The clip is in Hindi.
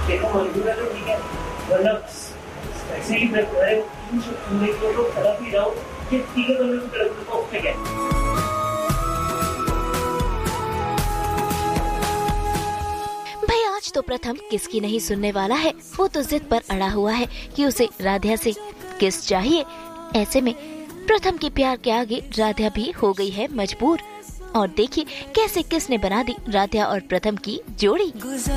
देखो मंजूर है तो ठीक है, वरना ऐसे ही मैं तो तड़प ही जाऊँ कि ठीक है तो मैं तड़प तो उससे क्या। भाई आज तो प्रथम किसकी नहीं सुनने वाला है। वो तो जिद पर अड़ा हुआ है कि उसे राधिया से किस चाहिए। ऐसे में प्रथम के प्यार के आगे राधिया भी हो गई है मजबूर। और देखिए कैसे किसने बना दी राधिया और प्रथम की जोड़ी।